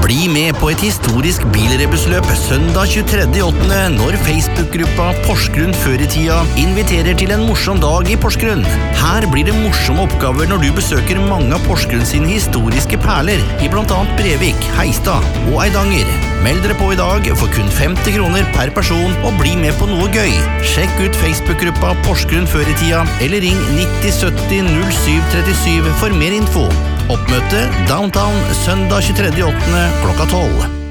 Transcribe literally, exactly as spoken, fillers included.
Bli med på et historisk bilrebusløp søndag tjuetredje åttende når Facebook-gruppa Porsgrunn før i tida inviterer til en morsom dag i Porsgrunn. Her blir det morsomme oppgaver når du besøker mange av Porsgrunn sine historiske perler i blant annet Brevik, Heistad og Eidanger. Meld dere på i dag for kun femti kroner per person og bli med på noe gøy. Sjekk ut Facebook-gruppa Porsgrunn før i tida eller ring nitti sytti null syv trettisju for mer info. Oppmøte Downtown søndag tjuetredje åttende klokka tolv.